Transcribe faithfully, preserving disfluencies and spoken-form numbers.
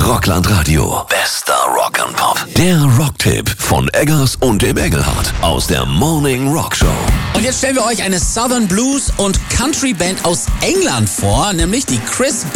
Rockland Radio. Bester Rock and Pop. Der Rocktipp von Eggers und dem Engelhardt aus der Morning Rock Show. Und jetzt stellen wir euch eine Southern Blues und Country Band aus England vor, nämlich die Chris